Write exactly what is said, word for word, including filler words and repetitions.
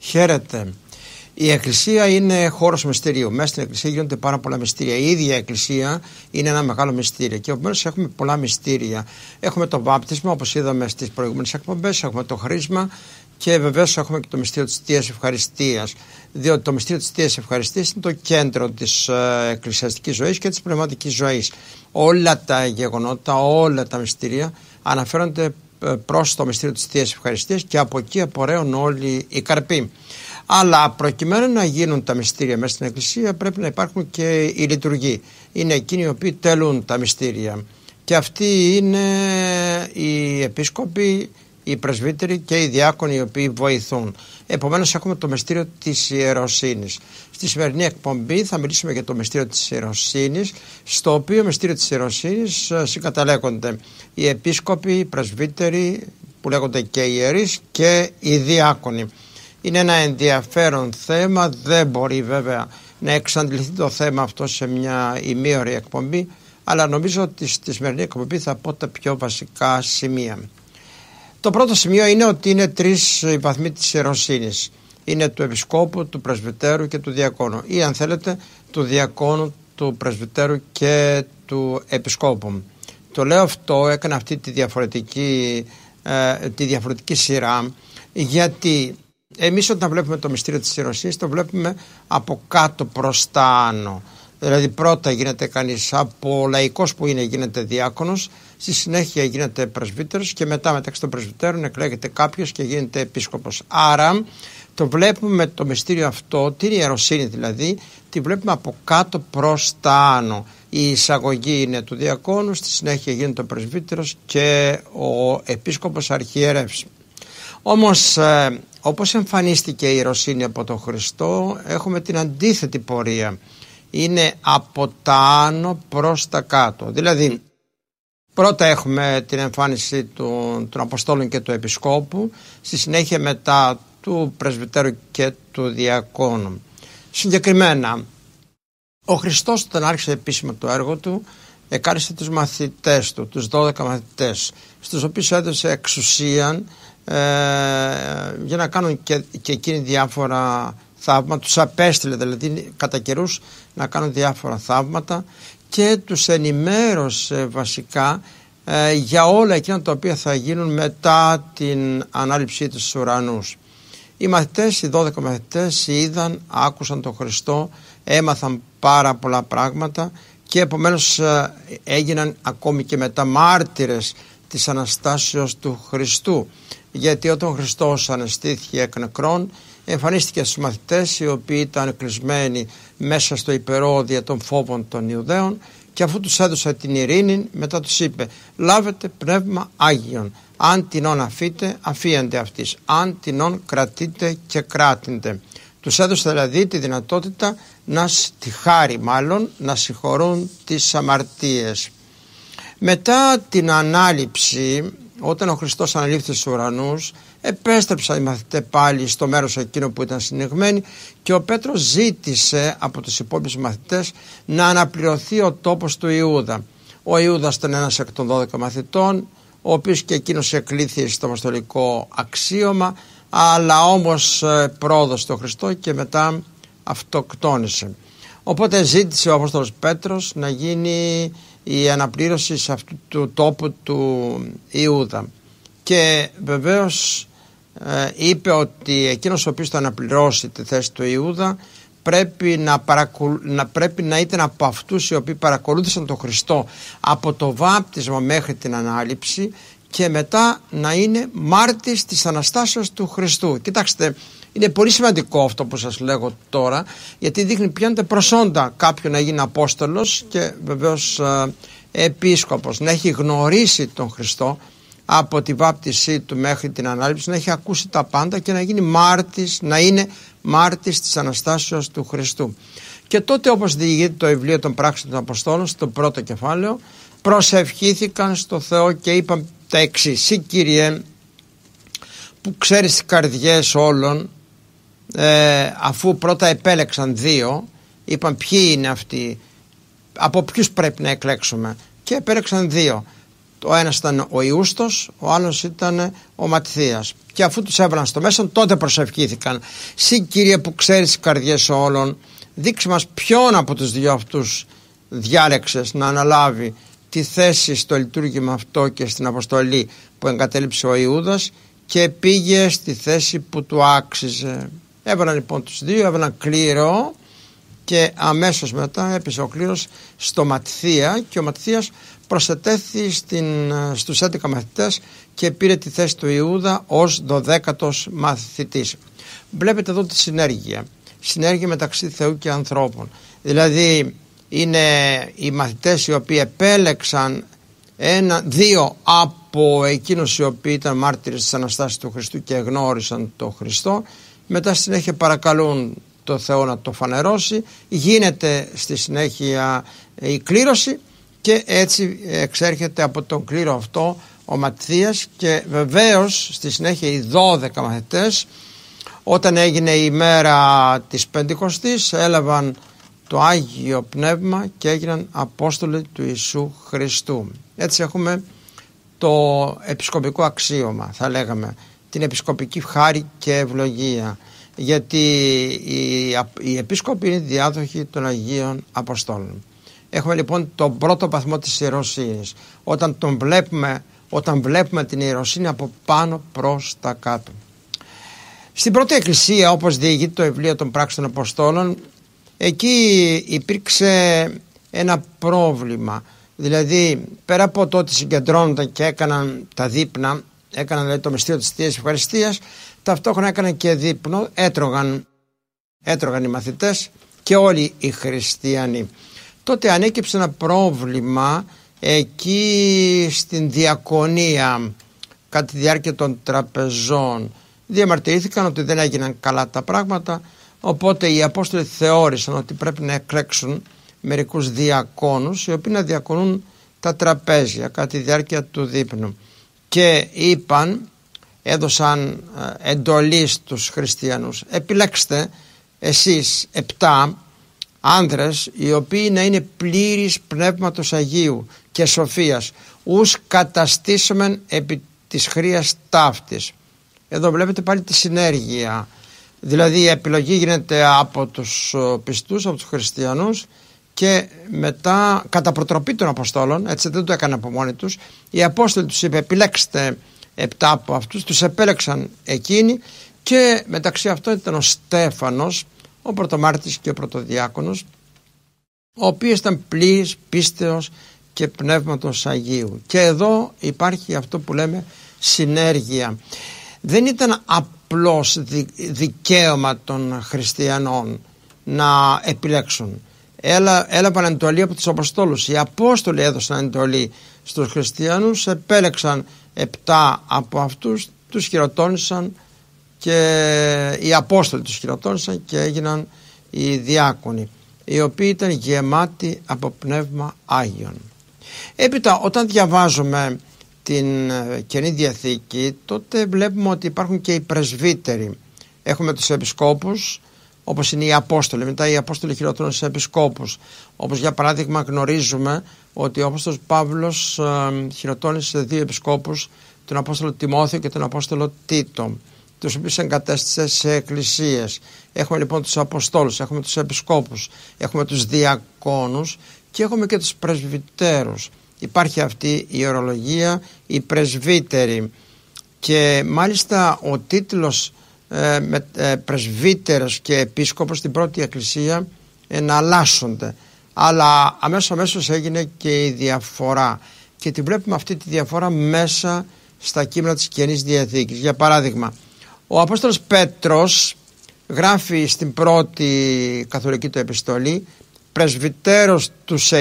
Χαίρετε. Η Εκκλησία είναι χώρος μυστηρίου. Μέσα στην Εκκλησία γίνονται πάρα πολλά μυστήρια. Η ίδια η Εκκλησία είναι ένα μεγάλο μυστήριο. Και επομένως έχουμε πολλά μυστήρια. Έχουμε το βάπτισμα, όπως είδαμε στις προηγούμενες εκπομπές. Έχουμε το χρήσμα. Και βεβαίως έχουμε και το μυστήριο της Θείας Ευχαριστίας. Διότι το μυστήριο της Θείας Ευχαριστίας είναι το κέντρο της ε, εκκλησιαστικής ζωής και της πνευματικής ζωής. Όλα τα γεγονότα, όλα τα μυστήρια αναφέρονται προς το μυστήριο της Θείας Ευχαριστίας και από εκεί απορρέουν όλοι οι καρποί. Αλλά προκειμένου να γίνουν τα μυστήρια μέσα στην Εκκλησία πρέπει να υπάρχουν και οι λειτουργοί. Είναι εκείνοι οι οποίοι τελούν τα μυστήρια. Και αυτοί είναι οι επίσκοποι, οι πρεσβύτεροι και οι διάκονοι οι οποίοι βοηθούν. Επομένως έχουμε το μυστήριο της ιεροσύνης. Στη σημερινή εκπομπή θα μιλήσουμε για το μυστήριο της ιεροσύνης, στο οποίο μυστήριο της ιεροσύνης συγκαταλέγονται οι επίσκοποι, οι πρεσβύτεροι που λέγονται και οι ιερείς και οι διάκονοι. Είναι ένα ενδιαφέρον θέμα, δεν μπορεί βέβαια να εξαντληθεί το θέμα αυτό σε μια ημίωρη εκπομπή, αλλά νομίζω ότι στη σημερινή εκπομπή θα πω τα πιο βασικά σημεία. Το πρώτο σημείο είναι ότι είναι τρεις οι βαθμοί της ιεροσύνης. Είναι του επισκόπου, του πρεσβυτέρου και του διακόνου, ή αν θέλετε του διακόνου, του πρεσβυτέρου και του επισκόπου. Το λέω αυτό, έκανα αυτή τη διαφορετική, ε, τη διαφορετική σειρά, γιατί εμείς όταν βλέπουμε το μυστήριο της ιεροσύνης το βλέπουμε από κάτω προς τα άνω. Δηλαδή πρώτα γίνεται κανείς από λαϊκός που είναι, γίνεται διάκονος, στη συνέχεια γίνεται πρεσβύτερος και μετά μεταξύ των πρεσβυτέρων εκλέγεται κάποιος και γίνεται επίσκοπος. Άρα το βλέπουμε το μυστήριο αυτό, την ιεροσύνη δηλαδή, τη βλέπουμε από κάτω προς τα άνω. Η εισαγωγή είναι του διακόνου, στη συνέχεια γίνεται ο πρεσβύτερος και ο επίσκοπος αρχιερεύς. Όμως ε, όπως εμφανίστηκε η ιεροσύνη από τον Χριστό, έχουμε την αντίθετη πορεία. Είναι από τα άνω προς τα κάτω. Δηλαδή πρώτα έχουμε την εμφάνιση του, των Αποστόλων και του Επισκόπου, στη συνέχεια μετά του Πρεσβυτέρου και του Διακόνου. Συγκεκριμένα, ο Χριστός όταν άρχισε επίσημα το έργο του, εκάρισε τους μαθητές του, τους δώδεκα μαθητές, στους οποίους έδωσε εξουσία ε, για να κάνουν και, και εκείνοι διάφορα θαύματα. Τους απέστειλε δηλαδή κατά καιρούς να κάνουν διάφορα θαύματα και τους ενημέρωσε βασικά ε, για όλα εκείνα τα οποία θα γίνουν μετά την ανάληψή τους στους ουρανούς. Οι μαθητές, οι δώδεκα μαθητές είδαν, άκουσαν τον Χριστό, έμαθαν πάρα πολλά πράγματα και επομένως ε, έγιναν ακόμη και μετά μάρτυρες της Αναστάσεως του Χριστού, γιατί όταν ο Χριστός αναστήθηκε εκ νεκρών εμφανίστηκε στους μαθητές οι οποίοι ήταν κλεισμένοι μέσα στο υπερόδια των φόβων των Ιουδαίων και αφού τους έδωσε την ειρήνη μετά τους είπε «Λάβετε πνεύμα Άγιον, αν τινόν αφείτε αφίεντε αυτής, αν τινόν κρατείτε και κράτηντε». Τους έδωσε δηλαδή τη δυνατότητα να, τη χάρη μάλλον, να συγχωρούν τις αμαρτίες. Μετά την ανάληψη, όταν ο Χριστός αναλήφθη στους ουρανούς, επέστρεψαν οι μαθητές πάλι στο μέρος εκείνο που ήταν συνηγμένοι και ο Πέτρος ζήτησε από τους υπόλοιπους μαθητές να αναπληρωθεί ο τόπος του Ιούδα. Ο Ιούδας ήταν ένας εκ των δώδεκα μαθητών, ο οποίος και εκείνος εκλήθη στο αποστολικό αξίωμα, αλλά όμως πρόδωσε τον Χριστό και μετά αυτοκτόνησε. Οπότε ζήτησε ο Απόστολος Πέτρος να γίνει η αναπλήρωση σε αυτού του τόπου του Ιούδα. Και βεβαίως ε, είπε ότι εκείνος ο οποίος θα αναπληρώσει τη θέση του Ιούδα πρέπει να, παρακολου... να, πρέπει να ήταν από αυτούς οι οποίοι παρακολούθησαν τον Χριστό από το βάπτισμα μέχρι την ανάληψη και μετά να είναι μάρτης της Αναστάσεως του Χριστού. Κοιτάξτε, είναι πολύ σημαντικό αυτό που σας λέγω τώρα, γιατί δείχνει ποια είναι τα προσόντα κάποιου να γίνει Απόστολος και βεβαίως ε, επίσκοπος, να έχει γνωρίσει τον Χριστό από τη βάπτισή του μέχρι την ανάληψη, να έχει ακούσει τα πάντα και να γίνει μάρτης, να είναι μάρτης της Αναστάσεως του Χριστού. Και τότε, όπως διηγείται το βιβλίο των πράξεων των Αποστόλων στο πρώτο κεφάλαιο, προσευχήθηκαν στο Θεό και είπαν τα εξής: «Συ Κύριε, που ξέρεις τις καρδιές όλων», ε, αφού πρώτα επέλεξαν δύο, είπαν ποιοι είναι αυτοί, από ποιους πρέπει να εκλέξουμε, και επέλεξαν δύο, Ο ένας ήταν ο Ιούστος, ο άλλος ήταν ο Ματθίας. Και αφού τους έβαλαν στο μέσα, τότε προσευχήθηκαν. Συ Κύριε που ξέρεις τις καρδιές όλων, δείξε μας ποιον από τους δύο αυτούς διάλεξες να αναλάβει τη θέση στο λειτουργήμα αυτό και στην αποστολή που εγκατέλειψε ο Ιούδας και πήγε στη θέση που του άξιζε. Έβαλαν λοιπόν τους δύο, έβαλαν κλήρο και αμέσως μετά έπεσε ο κλήρος στο Ματθία και ο Ματθίας προσετέθη στην, στους έντεκα μαθητές και πήρε τη θέση του Ιούδα ως δωδέκατος μαθητής. Βλέπετε εδώ τη συνέργεια, συνέργεια μεταξύ Θεού και ανθρώπων. Δηλαδή είναι οι μαθητές οι οποίοι επέλεξαν ένα, δύο από εκείνους οι οποίοι ήταν μάρτυρες της Αναστάσης του Χριστού και γνώρισαν τον Χριστό, μετά στη συνέχεια παρακαλούν το Θεό να το φανερώσει, γίνεται στη συνέχεια η κλήρωση και έτσι εξέρχεται από τον κλήρο αυτό ο Ματθίας και βεβαίως στη συνέχεια οι δώδεκα μαθητές, όταν έγινε η μέρα της Πεντηκοστής, έλαβαν το Άγιο Πνεύμα και έγιναν Απόστολοι του Ιησού Χριστού. Έτσι έχουμε το επισκοπικό αξίωμα, θα λέγαμε, την επισκοπική χάρη και ευλογία, γιατί οι, οι επίσκοποι είναι διάδοχοι των Αγίων Αποστόλων. Έχουμε λοιπόν τον πρώτο βαθμό της ιεροσύνης, όταν, τον βλέπουμε, όταν βλέπουμε την ιεροσύνη από πάνω προς τα κάτω. Στην πρώτη εκκλησία, όπως διηγείται το βιβλίο των Πράξεων των Αποστόλων, εκεί υπήρξε ένα πρόβλημα. Δηλαδή πέρα από το ότι συγκεντρώνονταν και έκαναν τα δείπνα, έκαναν δηλαδή, το μυστήριο της Θείας Ευχαριστίας, ταυτόχρονα έκαναν και δείπνο, έτρωγαν, έτρωγαν οι μαθητές και όλοι οι χριστιανοί. Τότε ανέκυψε ένα πρόβλημα εκεί στην διακονία κατά τη διάρκεια των τραπεζών. Διαμαρτυρήθηκαν ότι δεν έγιναν καλά τα πράγματα, οπότε οι Απόστολοι θεώρησαν ότι πρέπει να εκλέξουν μερικούς διακόνους οι οποίοι να διακονούν τα τραπέζια κατά τη διάρκεια του δείπνου και είπαν, έδωσαν εντολή στους χριστιανούς, επιλέξτε εσείς επτά άνδρες οι οποίοι να είναι πλήρης Πνεύματος Αγίου και σοφίας, ους καταστήσομεν επί της χρείας ταύτης. Εδώ βλέπετε πάλι τη συνέργεια, δηλαδή η επιλογή γίνεται από τους πιστούς, από τους χριστιανούς και μετά κατά προτροπή των Αποστόλων, έτσι δεν το έκαναν από μόνοι τους, οι Απόστολοι τους είπε επιλέξτε επτά από αυτούς, τους επέλεξαν εκείνοι και μεταξύ αυτών ήταν ο Στέφανος, ο πρωτομάρτης και ο πρωτοδιάκονος, ο οποίος ήταν πλήρης πίστεως και Πνεύματος Αγίου. Και εδώ υπάρχει αυτό που λέμε συνέργεια. Δεν ήταν απλώς δικαίωμα των χριστιανών να επιλέξουν. Έλα, έλαβαν εντολή από τους Αποστόλους. Οι Απόστολοι έδωσαν εντολή στους χριστιανούς, επέλεξαν επτά από αυτούς, τους χειροτώνησαν και οι Απόστολοι τους χειροτώνησαν και έγιναν οι διάκονοι, οι οποίοι ήταν γεμάτοι από Πνεύμα Άγιον. Έπειτα όταν διαβάζουμε την Καινή Διαθήκη, τότε βλέπουμε ότι υπάρχουν και οι πρεσβύτεροι. Έχουμε τους επισκόπους, όπως είναι οι Απόστολοι, μετά οι Απόστολοι χειροτώνουν σε επισκόπους, όπως για παράδειγμα γνωρίζουμε ότι ο Απόστολος Παύλος ε, χειροτώνησε δύο επισκόπους, τον Απόστολο Τιμόθεο και τον Απόστολο Τίτο, τους οποίους εγκατέστησε σε εκκλησίες. Έχουμε λοιπόν τους Αποστόλους, έχουμε τους επισκόπους, έχουμε τους διακόνους και έχουμε και τους πρεσβυτέρους. Υπάρχει αυτή η ορολογία, οι πρεσβύτεροι, και μάλιστα ο τίτλος ε, με, ε, πρεσβύτερος και επίσκοπος στην πρώτη εκκλησία εναλλάσσονται, αλλά αμέσως αμέσως έγινε και η διαφορά και τη βλέπουμε αυτή τη διαφορά μέσα στα κείμενα της Καινής Διαθήκης. Για παράδειγμα, ο Απόστολος Πέτρος γράφει στην πρώτη καθολική του επιστολή, πρεσβυτέρος του